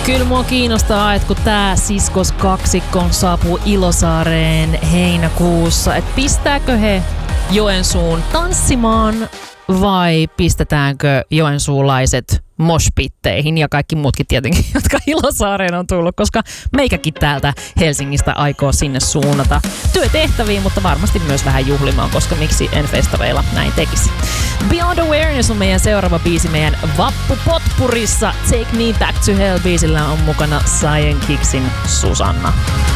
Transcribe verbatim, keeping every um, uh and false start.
Kyllä mua kiinnostaa, että kun tää siskos kaksikko saapuu Ilosaareen heinäkuussa, että pistääkö he Joensuun tanssimaan vai pistetäänkö joensuulaiset moshpitteihin ja kaikki muutkin tietenkin, jotka Ilosaareen on tullut, koska meikäkin täältä Helsingistä aikoo sinne suunnata työtehtäviin, mutta varmasti myös vähän juhlimaan, koska miksi en festareilla näin tekisi. Beyond Awareness on meidän seuraava biisi meidän vappupotpurissa. Take Me Back to Hell -biisillä on mukana Cyan Kicksin Susanna.